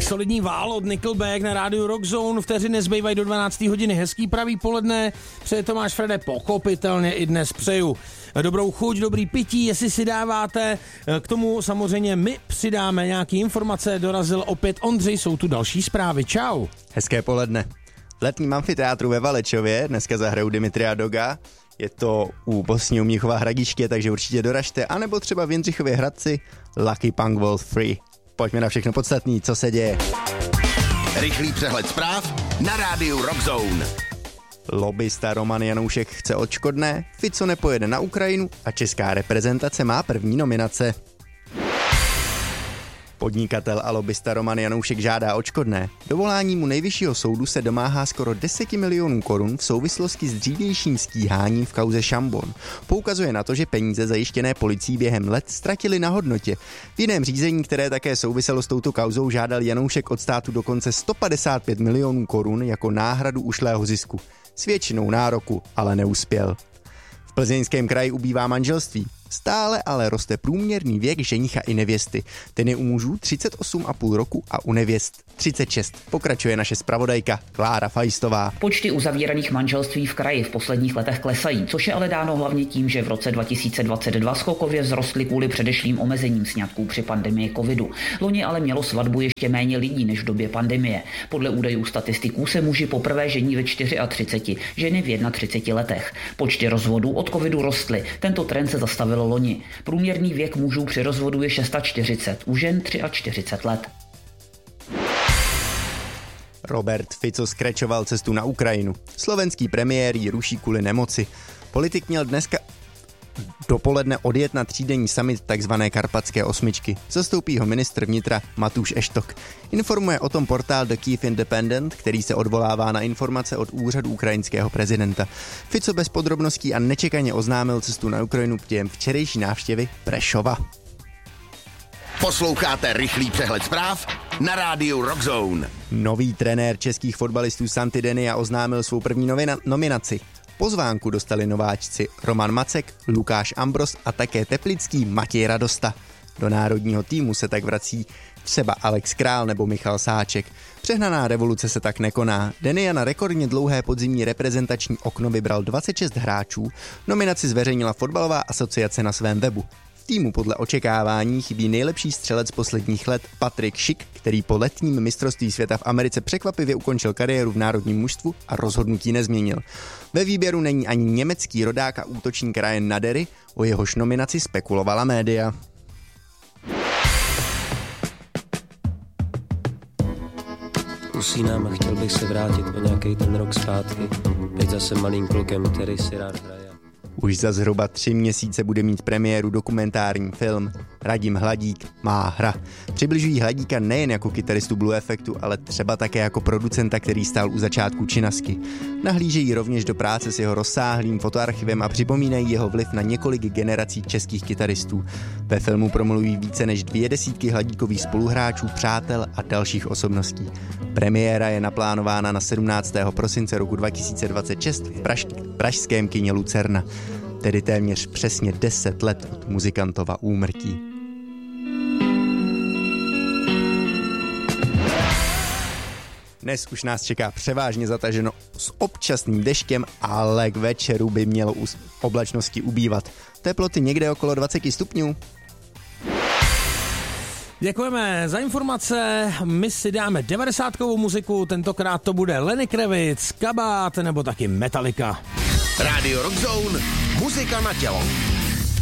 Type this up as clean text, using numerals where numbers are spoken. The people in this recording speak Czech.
solidní vál od Nickelback na rádiu Rock Zone. Vteřiny zbývají do 12. hodiny. Hezký pravý poledne. Přeje Tomáš Frede, pochopitelně i dnes přeju dobrou chuť, dobrý pití, jestli si dáváte. K tomu samozřejmě my přidáme nějaký informace. Dorazil opět Ondřej, jsou tu další zprávy. Čau. Hezké poledne. V letním amfiteátru ve Valečově dneska zahrajou Dimitra Doga. Je to u Bosního Mnichova Hradiště, takže určitě doražte. A nebo třeba v Jindřichově Hradci Lucky Punk World Free. Pojďme na všechno podstatné, co se děje. Rychlý přehled zpráv na rádiu Rock Zone. Lobbysta Roman Janoušek chce odškodné, Fico nepojede na Ukrajinu a česká reprezentace má první nominace. Podnikatel a lobbysta Roman Janoušek žádá odškodné. Dovoláním u nejvyššího soudu se domáhá skoro 10 milionů korun v souvislosti s dřívějším stíháním v kauze Šambon. Poukazuje na to, že peníze zajištěné policií během let ztratily na hodnotě. V jiném řízení, které také souviselo s touto kauzou, žádal Janoušek od státu dokonce 155 milionů korun jako náhradu ušlého zisku. S většinou nároku ale neuspěl. V Plzeňském kraji ubývá manželství. Stále ale roste průměrný věk ženicha i nevěsty. Ten je u mužů 38,5 roku a u nevěst 36. Pokračuje naše zpravodajka Klára Fajstová. Počty uzavíraných manželství v kraji v posledních letech klesají, což je ale dáno hlavně tím, že v roce 2022 skokově vzrostly kvůli předešlým omezením sňatků při pandemii covidu. Loni ale mělo svatbu ještě méně lidí než v době pandemie. Podle údajů statistiků se muži poprvé žení ve 34, ženy v 31 letech. Počty rozvodů od covidu rostly. Tento trend se zastavil loni. Průměrný věk mužů při rozvodu je 46, u žen 43 let. Robert Fico skračoval cestu na Ukrajinu. Slovenský premiér ji ruší kvůli nemoci. Politik měl dneska dopoledne odjet na třídenní summit takzvané Karpatské osmičky. Zastoupí ho ministr vnitra Matúš Eštok. Informuje o tom portál The Kyiv Independent, který se odvolává na informace od úřadu ukrajinského prezidenta. Fico bez podrobností a nečekaně oznámil cestu na Ukrajinu během včerejší návštěvy Prešova. Posloucháte rychlý přehled zpráv na rádiu Rock Zone. Nový trenér českých fotbalistů Santi Denia oznámil svou první nominaci. Pozvánku dostali nováčci Roman Macek, Lukáš Ambros a také teplický Matěj Radosta. Do národního týmu se tak vrací třeba Alex Král nebo Michal Sáček. Přehnaná revoluce se tak nekoná. Denia na rekordně dlouhé podzimní reprezentační okno vybral 26 hráčů. Nominaci zveřejnila Fotbalová asociace na svém webu. V týmu podle očekávání chybí nejlepší střelec posledních let Patrik Schick, který po letním mistrovství světa v Americe překvapivě ukončil kariéru v národním mužstvu a rozhodnutí nezměnil. Ve výběru není ani německý rodák a útočník Ryan Nadery, o jehož nominaci spekulovala média. Usínám a chtěl bych se vrátit o nějaký ten rok zpátky. Teď zase malým klukem, který si rád hraje. Už za zhruba 3 měsíce bude mít premiéru dokumentární film Radim Hladík má hra. Přibližují Hladíka nejen jako kytaristu Blue Effectu, ale třeba také jako producenta, který stál u začátku Činasky. Nahlížejí rovněž do práce s jeho rozsáhlým fotoarchivem a připomínají jeho vliv na několik generací českých kytaristů. Ve filmu promluví více než 200 Hladíkových spoluhráčů, přátel a dalších osobností. Premiéra je naplánována na 17. prosince roku 2026 v pražském kině Lucerna, tedy téměř přesně 10 let od muzikantova úmrtí. Dnes už nás čeká převážně zataženo s občasným deštěm, ale k večeru by mělo oblačnosti ubývat. Teploty někde okolo 20 stupňů. Děkujeme za informace, my si dáme 90kovou muziku, tentokrát to bude Lenny Kravitz, Kabát nebo taky Metallica. Rádio Rock Zone, muzika na tělo.